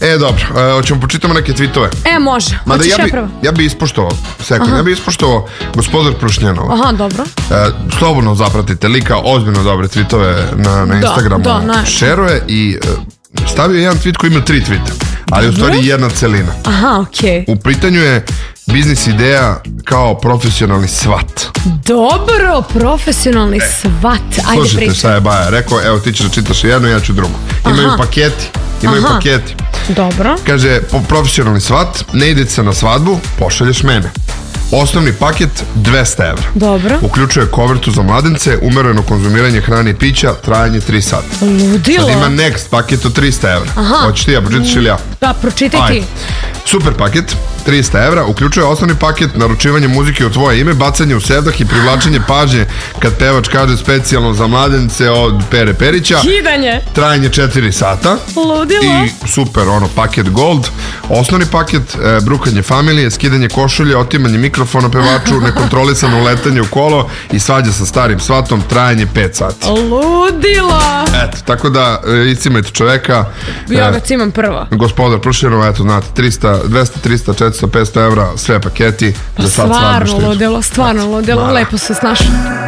Dobro, hoćemo počitamo neke tweetove. Može, hoćeš prvo. Ja bi ispoštovao, ja bi ispoštovao gospodar Prušnjanova. Aha, dobro. Slobodno zapratite lika, ozbiljno dobre tweetove na Instagramu. Šeruje i stavio jedan tweet koji ima 3 tweeta, ali u stvari jedna celina. Aha, okej. U pitanju je biznis ideja kao profesionalni svat. Dobro, profesionalni svat. Ajde, pričaj. Slušajte šta je Baja rekao, evo ti ćeš da čitaš jedno, ja ću drugo. Imaju paketi. Dobro. Kaže, profesionalni svat, ne ide se na svadbu, pošalješ mene. Osnovni paket 200 evra. Dobro. Uključuje kovertu za mladence, umereno konzumiranje hrane i pića, trajanje 3 sata. Ludilo. Sad ima next paket od 300 evra. Hoćeš ti, ja pročitaš ili ja? Da, pročitaj ti. Super paket, 300 evra, uključuje osnovni paket, naručivanje muzike u tvoje ime, bacanje u sevdah i privlačenje pažnje kad pevač kaže specijalno za mladence od Pere Perića. Kidanje. Trajanje 4 sata. Ludilo. I super, paket gold. Osnovni paket, brukanje familije, skidanje košulje, otimanje mikrofona pevaču, nekontrolisano letanje u kolo i svađa sa starim svatom, trajanje 5 sati. Ludilo. Eto, tako da iscimajte čoveka. Ja ga cimam prvo. Gospodar Prušnjanova, eto, znate, 200, 300, 400, 500 evra, sve paketi. Stvarno ludilo, lepo se snašao.